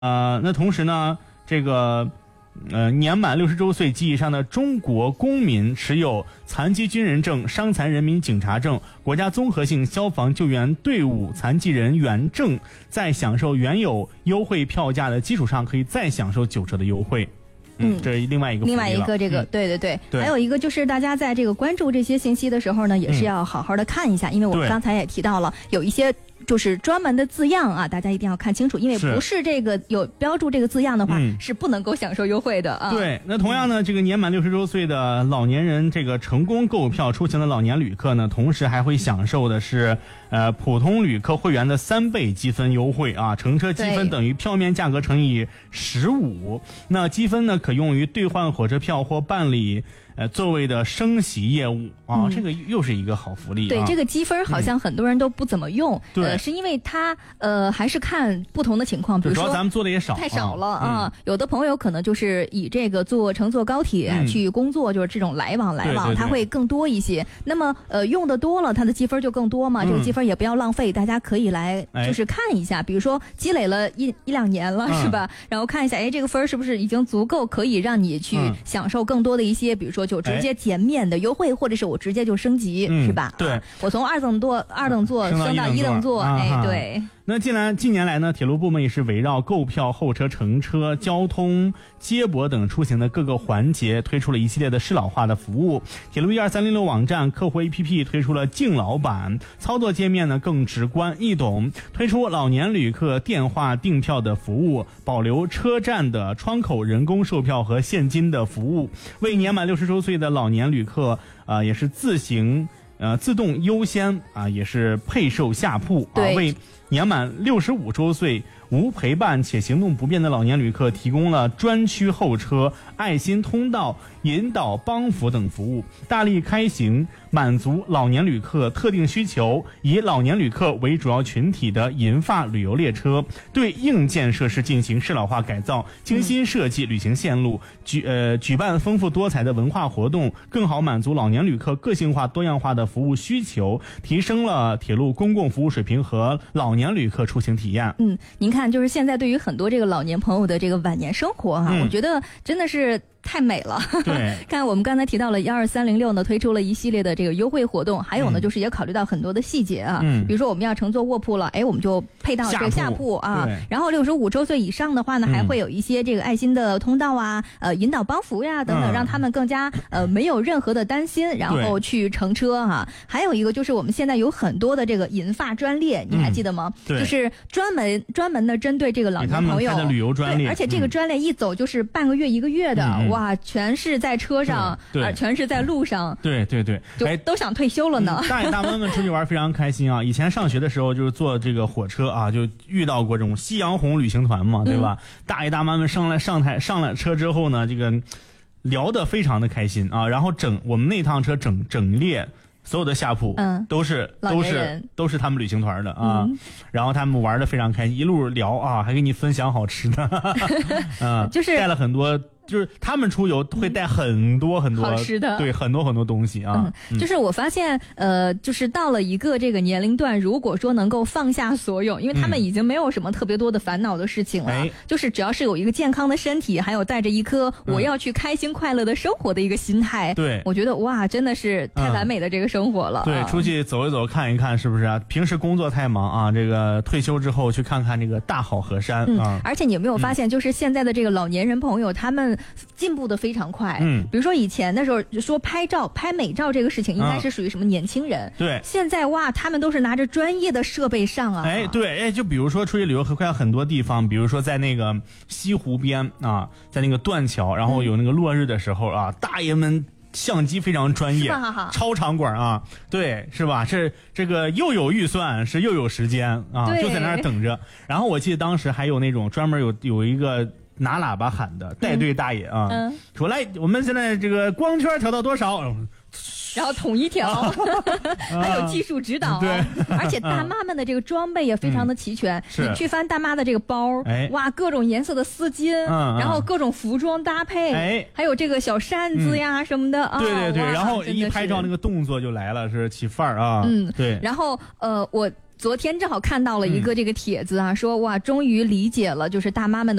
那同时呢，这个年满60周岁及以上的中国公民持有残疾军人证、伤残人民警察证、国家综合性消防救援队伍残疾人员证，在享受原有优惠票价的基础上，可以再享受9折的优惠。这是另外一个这个，对，还有一个就是大家在这个关注这些信息的时候呢，也是要好好的看一下，因为我们刚才也提到了有一些就是专门的字样啊，大家一定要看清楚，因为不是这个有标注这个字样的话，是不能够享受优惠的啊。 对，那同样呢，这个年满60周岁的老年人，这个成功购票出行的老年旅客呢，同时还会享受的是普通旅客会员的3倍积分优惠啊，乘车积分等于票面价格乘以15，那积分呢可用于兑换火车票或办理座位的升席业务啊，这个又是一个好福利。 对，这个积分好像很多人都不怎么用，是因为它还是看不同的情况，比如说主要咱们做的也少， 太少了啊。有的朋友可能就是以这个乘坐高铁去工作，就是这种来往，它会更多一些。那么用的多了，它的积分就更多嘛。这个积分也不要浪费，大家可以来就是看一下，比如说积累了一两年了，是吧？然后看一下，这个分是不是已经足够可以让你去享受更多的一些，比如说就直接减免的优惠，或者是我直接就升级，是吧？ 对， 我从二等座升到1等座，对。 那近年来呢，铁路部门也是围绕购票、候车、乘车、交通接驳等出行的各个环节，推出了一系列的适老化的服务。铁路12306网站客户 APP 推出了敬老版，操作界面呢更直观易懂，推出老年旅客电话订票的服务，保留车站的窗口人工售票和现金的服务，为年满60周岁的老年旅客也是自动优先也是配售下铺为年满65周岁无陪伴且行动不便的老年旅客提供了专区候车、爱心通道、引导帮扶等服务，大力开行满足老年旅客特定需求，以老年旅客为主要群体的银发旅游列车，对硬件设施进行适老化改造，精心设计旅行线路，举办丰富多彩的文化活动，更好满足老年旅客个性化多样化的服务需求，提升了铁路公共服务水平和老年旅客出行体验。 您看，就是现在对于很多这个老年朋友的这个晚年生活我觉得真的是太美了。 对， 看我们刚才提到了12306呢，推出了一系列的这个优惠活动，还有呢就是也考虑到很多的细节比如说我们要乘坐卧铺了，我们就配到这个下铺然后65周岁以上的话呢，还会有一些这个爱心的通道引导帮扶呀等等，让他们更加没有任何的担心，然后去乘车还有一个就是我们现在有很多的这个银发专列，你还记得吗？就是专门的针对这个老年朋友的旅游专列， 而且这个专列一走就是半个月1个月的哇，全是在车上全是在路上， 对， 就都想退休了呢。 大爷大妈们出去玩非常开心以前上学的时候就是坐这个火车就遇到过这种夕阳红旅行团嘛，对吧？大爷大妈们上了车之后呢，这个聊得非常的开心然后我们那趟车整列所有的下铺都是他们旅行团的然后他们玩得非常开心，一路聊还给你分享好吃的就是带了很多，就是他们出游会带很多好吃的， 对，很多东西就是我发现就是到了一个这个年龄段，如果说能够放下所有，因为他们已经没有什么特别多的烦恼的事情了就是只要是有一个健康的身体，还有带着一颗我要去开心快乐的生活的一个心态对， 我觉得哇，真的是太完美的这个生活了对，出去走一走看一看，是不是平时工作太忙这个退休之后去看看这个大好河山而且你有没有发现就是现在的这个老年人朋友他们进步的非常快比如说以前的时候说拍美照这个事情应该是属于什么年轻人对， 现在哇他们都是拿着专业的设备上对就比如说出去旅游会有很多地方，比如说在那个西湖边在那个断桥，然后有那个落日的时候大爷们相机非常专业，超长管对，是吧？这个又有预算，是又有时间就在那儿等着。然后我记得当时还有那种专门有一个拿喇叭喊的带队大爷说来，我们现在这个光圈调到多少？ 然后统一调还有技术指导而且大妈们的这个装备也非常的齐全你去翻大妈的这个包哇，各种颜色的丝巾然后各种服装搭配还有这个小扇子呀什么的对，然后一拍照那个动作就来了，是起范儿对。 然后我昨天正好看到了一个这个帖子啊，说哇，终于理解了，就是大妈们的